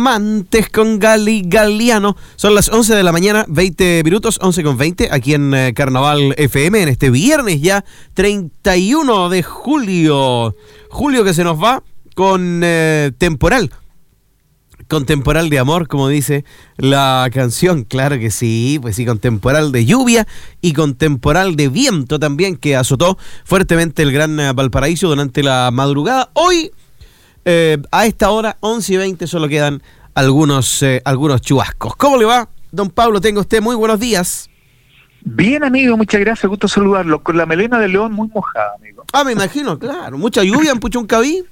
Mantes con Galiano. Son las 11 de la mañana, 20 minutos, 11 con 20, aquí en Carnaval FM, en este viernes ya, 31 de julio. Julio que se nos va con temporal. Con temporal de amor, como dice la canción, claro que sí, pues sí, con temporal de lluvia y con temporal de viento también, que azotó fuertemente el Gran Valparaíso durante la madrugada. Hoy, a esta hora, 11:20, solo quedan algunos chubascos. ¿Cómo le va, don Pablo? Tenga usted muy buenos días. Bien, amigo, muchas gracias, gusto saludarlo. Con la melena de león muy mojada, amigo. Ah, me imagino, claro. Mucha lluvia en Puchuncaví.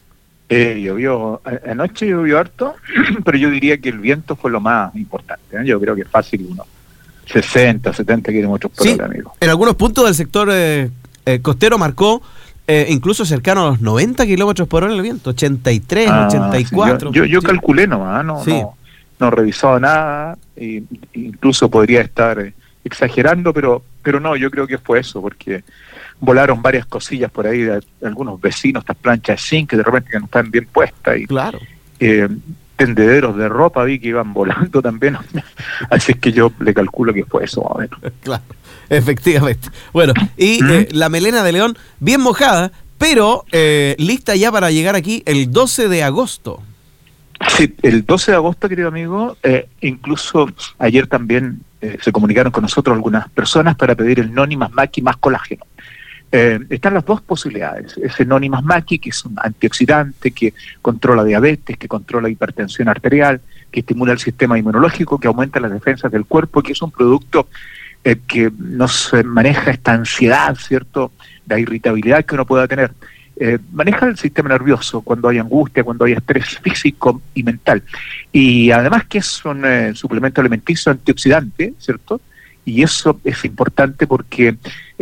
Llovió, anoche llovió harto, pero yo diría que el viento fue lo más importante, ¿eh? Yo creo que es fácil unos 60, 70 kilómetros por hora, amigo. En algunos puntos del sector costero marcó incluso cercano a los 90 kilómetros por hora el viento, 83, 84. Sí, yo calculé nomás, no he revisado nada, incluso podría estar exagerando, pero no, yo creo que fue eso, porque volaron varias cosillas por ahí de algunos vecinos, estas planchas de zinc que de repente no están bien puestas, y claro. Tendederos de ropa vi que iban volando también, así es que yo le calculo que fue eso más o menos. Claro, efectivamente. Bueno, y la melena de león bien mojada, pero lista ya para llegar aquí el 12 de agosto. Sí, el 12 de agosto, querido amigo, incluso ayer también se comunicaron con nosotros algunas personas para pedir el noni más maqui más colágeno. Están las dos posibilidades. Ese noni más maqui, que es un antioxidante que controla diabetes, que controla hipertensión arterial, que estimula el sistema inmunológico, que aumenta las defensas del cuerpo, que es un producto que nos maneja esta ansiedad, ¿cierto?, la irritabilidad que uno pueda tener. Maneja el sistema nervioso cuando hay angustia, cuando hay estrés físico y mental. Y además que es un suplemento alimenticio antioxidante, ¿cierto? Y eso es importante porque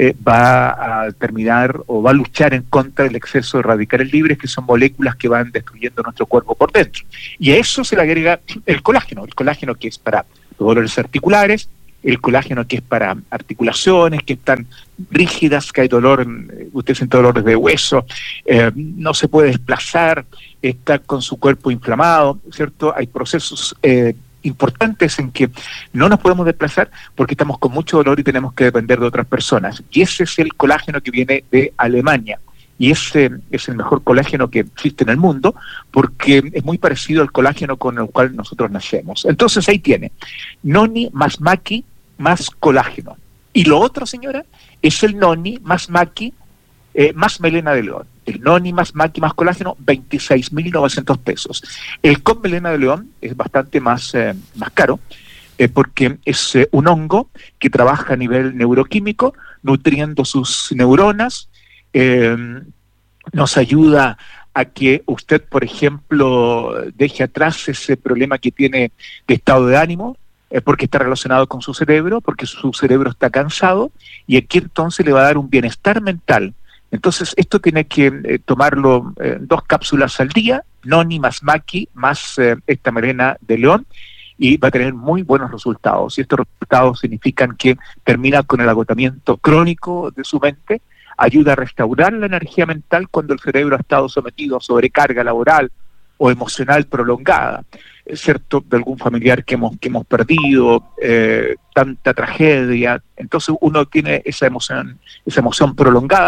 va a terminar o va a luchar en contra del exceso de radicales libres, que son moléculas que van destruyendo nuestro cuerpo por dentro. Y a eso se le agrega el colágeno que es para los dolores articulares, el colágeno que es para articulaciones que están rígidas, que hay dolor, usted siente dolores de hueso, no se puede desplazar, está con su cuerpo inflamado, ¿cierto? Hay procesos importantes en que no nos podemos desplazar porque estamos con mucho dolor y tenemos que depender de otras personas. Y ese es el colágeno que viene de Alemania. Y ese es el mejor colágeno que existe en el mundo porque es muy parecido al colágeno con el cual nosotros nacemos. Entonces ahí tiene, noni más maqui más colágeno. Y lo otro, señora, es el noni más maqui más melena de león. El noni más maqui más colágeno, 26.900 pesos. El con melena de león es bastante más caro, porque es un hongo que trabaja a nivel neuroquímico, nutriendo sus neuronas, nos ayuda a que usted, por ejemplo, deje atrás ese problema que tiene de estado de ánimo, porque está relacionado con su cerebro, porque su cerebro está cansado, y aquí entonces le va a dar un bienestar mental. Entonces esto tiene que tomarlo 2 cápsulas al día, noni más maqui más esta melena de león, y va a tener muy buenos resultados. Y estos resultados significan que termina con el agotamiento crónico de su mente, ayuda a restaurar la energía mental cuando el cerebro ha estado sometido a sobrecarga laboral o emocional prolongada, ¿cierto?, de algún familiar que hemos perdido, tanta tragedia. Entonces uno tiene esa emoción prolongada.